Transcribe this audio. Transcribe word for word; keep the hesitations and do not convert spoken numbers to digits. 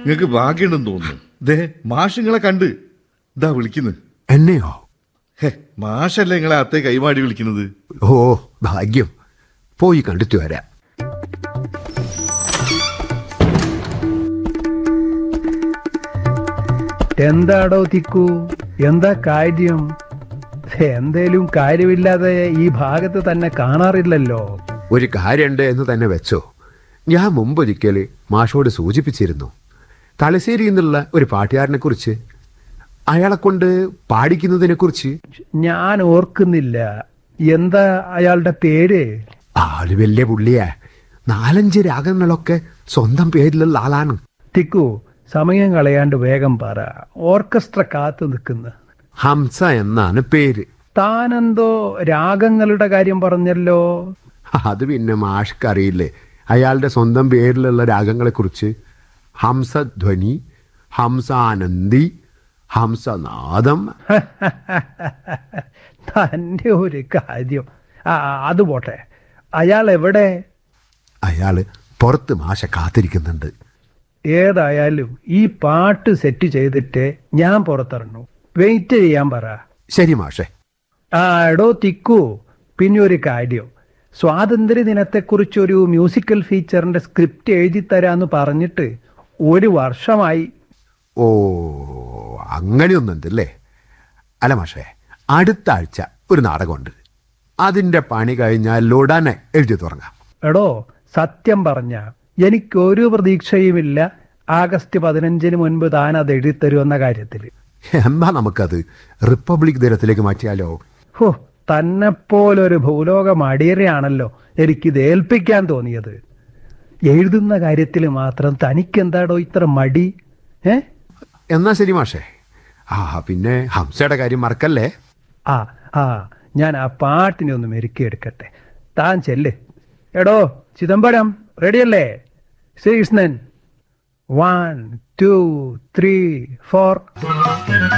നിങ്ങൾക്ക് ഭാഗ്യമുണ്ടെന്ന് തോന്നുന്നു. ദേ മാഷിങ്ങളെ കണ്ട് ഇതാ വിളിക്കുന്നത്. എന്നെയോ? ഹേ, മാഷല്ലേ നിങ്ങളെ അത്തേ കൈമാടി വിളിക്കുന്നത്. ഓ ഭാഗ്യം. പോയി കണ്ടിട്ട് വരാം. എന്താടോ തിക്കു, എന്താ കാര്യം? എന്തേലും കാര്യമില്ലാതെ ഈ ഭാഗത്ത് തന്നെ കാണാറില്ലല്ലോ. ഒരു കാര്യമുണ്ട് എന്ന് തന്നെ വെച്ചോ. ഞാൻ മുമ്പൊരിക്കൽ മാഷോട് സൂചിപ്പിച്ചിരുന്നു, തലശ്ശേരിയിൽ നിന്നുള്ള ഒരു പാട്ടുകാരനെ കുറിച്ച്, അയാളെ കൊണ്ട് പാടിക്കുന്നതിനെ കുറിച്ച്. ഞാൻ ഓർക്കുന്നില്ല. എന്താ അയാളുടെ പേര്? ആള് വലിയ പുള്ളിയാ. നാലഞ്ച് രാഗങ്ങളൊക്കെ സ്വന്തം പേരിലുള്ള ആളാണ്. തിക്കു, സമയം കളയാണ്ട് വേഗം പറ. ഓർക്കസ്ട്ര കാത്തു നിൽക്കുന്നു. ഹംസ എന്നാണ് പേര്. താനെന്തോ രാഗങ്ങളുടെ കാര്യം പറഞ്ഞല്ലോ. അത് പിന്നെ മാഷ്ക്കറിയില്ലേ അയാളുടെ സ്വന്തം പേരിലുള്ള രാഗങ്ങളെക്കുറിച്ച്? ഹംസധ്വനി, ഹംസാനന്ദി, ഹംസനാദം. തൻ്റെ ഒരു കാര്യം. ആ അത് പോട്ടെ, അയാൾ എവിടെ? അയാള് പുറത്ത് മാഷ കാത്തിരിക്കുന്നുണ്ട്. ഏതായാലും ഈ പാട്ട് സെറ്റ് ചെയ്തിട്ട് ഞാൻ പുറത്തിറങ്ങു. വെയിറ്റ് ചെയ്യാൻ പറ. ശരി മാഷേ. ആ എടോ തിക്കു, പിന്നെ ഒരു കാര്യം. സ്വാതന്ത്ര്യ ദിനത്തെക്കുറിച്ചൊരു മ്യൂസിക്കൽ ഫീച്ചറിന്റെ സ്ക്രിപ്റ്റ് എഴുതി തരാന്ന് പറഞ്ഞിട്ട് ഒരു വർഷമായി. ഓ അങ്ങനെയൊന്നുണ്ടല്ലേ? അല്ല മാഷേ, അടുത്ത ആഴ്ച ഒരു നാടകമുണ്ട്. അതിൻ്റെ പണി കഴിഞ്ഞാൽ ഉടനെ എഴുതി തുടങ്ങാം. എടോ സത്യം പറഞ്ഞ എനിക്കൊരു പ്രതീക്ഷയുമില്ല ആഗസ്റ്റ് പതിനഞ്ചിന് മുൻപ് താൻ അത് എഴുതിത്തരുമെന്ന കാര്യത്തിൽ. എന്നാ നമുക്കത് റിപ്പബ്ലിക് ദിനത്തിലേക്ക് മാറ്റിയാലോ? ഹോ, തന്നെപ്പോലൊരു ഭൂലോക മടിയരെയാണല്ലോ എനിക്കിത് ഏൽപ്പിക്കാൻ തോന്നിയത്. എഴുതുന്ന കാര്യത്തിൽ മാത്രം തനിക്കെന്താടോ ഇത്ര മടി? ഏ എന്നാ ശരി മാഷേ. ആ പിന്നെ ഹംസയുടെ കാര്യം മറക്കല്ലേ. ആ ആ ഞാൻ ആ പാട്ടിനെ ഒന്ന് മെരുക്കിയെടുക്കട്ടെ. താൻ ചെല്ല്. എടോ ചിദംബരം, റെഡിയല്ലേ? Sreekrishnan, one two three four.